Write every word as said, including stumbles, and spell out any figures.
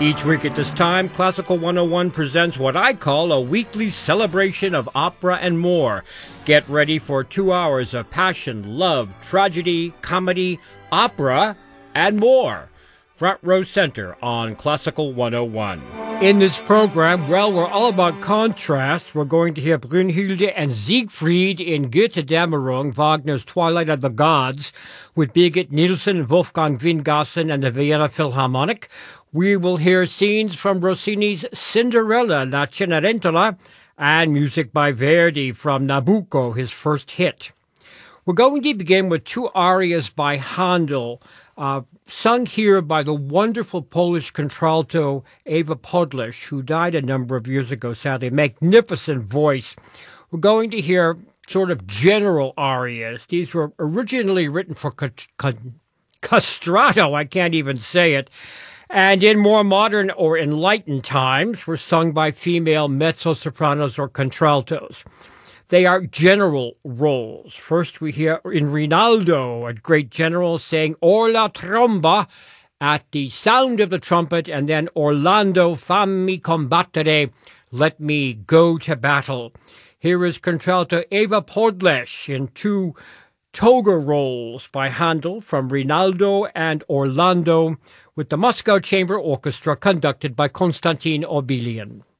Each week at this time, Classical one oh one presents what I call a weekly celebration of opera and more. Get ready for two hours of passion, love, tragedy, comedy, opera, and more. Front Row Center on Classical one oh one. In this program, well, we're all about contrast. We're going to hear Brünnhilde and Siegfried in Goethe-Dämmerung, Wagner's Twilight of the Gods, with Birgit Nilsson and Wolfgang Wingassen and the Vienna Philharmonic. We will hear scenes from Rossini's Cinderella, La Cenerentola, and music by Verdi from Nabucco, his first hit. We're going to begin with two arias by Handel, uh, sung here by the wonderful Polish contralto Eva Podleś, who died a number of years ago, sadly. Magnificent voice. We're going to hear sort of general arias. These were originally written for ca- ca- castrato, I can't even say it, and in more modern or enlightened times were sung by female mezzo-sopranos or contraltos. They are general roles. First we hear in Rinaldo, a great general, saying Or la tromba at the sound of the trumpet, and then Orlando, fammi combattere, let me go to battle. Here is contralto Eva Podleś in two toga roles by Handel from Rinaldo and Orlando, with the Moscow Chamber Orchestra conducted by Konstantin Obilian.